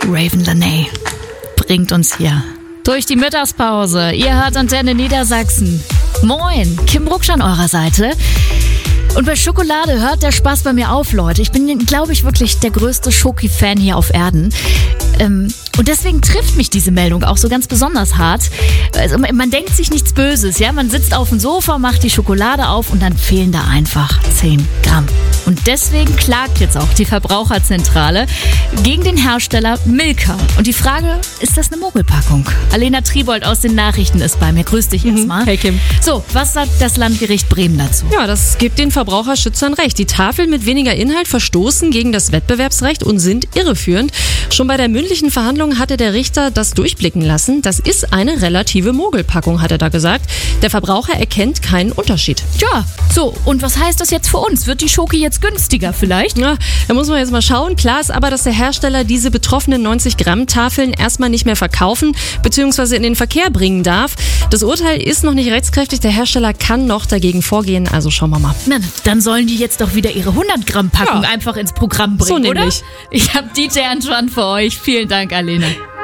Raven Laney bringt uns hier durch die Mittagspause. Ihr hört Antenne Niedersachsen. Moin, Kim Brucksch an eurer Seite. Und bei Schokolade hört der Spaß bei mir auf, Leute. Ich bin, glaube ich, wirklich der größte Schoki-Fan hier auf Erden. Und deswegen trifft mich diese Meldung auch so ganz besonders hart. Also man denkt sich nichts Böses, ja? Man sitzt auf dem Sofa, macht die Schokolade auf und dann fehlen da einfach 10 Gramm. Und deswegen klagt jetzt auch die Verbraucherzentrale gegen den Hersteller Milka. Und die Frage, ist das eine Mogelpackung? Alena Triebold aus den Nachrichten ist bei mir. Grüß dich erstmal. Hey Kim. So, was sagt das Landgericht Bremen dazu? Ja, das gibt den Verbraucherschützern recht. Die Tafeln mit weniger Inhalt verstoßen gegen das Wettbewerbsrecht und sind irreführend. Schon bei der mündlichen Verhandlung hatte der Richter das durchblicken lassen. Das ist eine relative Mogelpackung, hat er da gesagt. Der Verbraucher erkennt keinen Unterschied. Ja, so, und was heißt das jetzt für uns? Wird die Schoki jetzt günstiger vielleicht? Ja, da muss man jetzt mal schauen. Klar ist aber, dass der Hersteller diese betroffenen 90-Gramm-Tafeln erstmal nicht mehr verkaufen bzw. in den Verkehr bringen darf. Das Urteil ist noch nicht rechtskräftig. Der Hersteller kann noch dagegen vorgehen. Also schauen wir mal. Na, dann sollen die jetzt doch wieder ihre 100-Gramm-Packung einfach ins Programm bringen, so nämlich. Oder? Ich habe DJ Antoine für euch. Vielen Dank, Alena.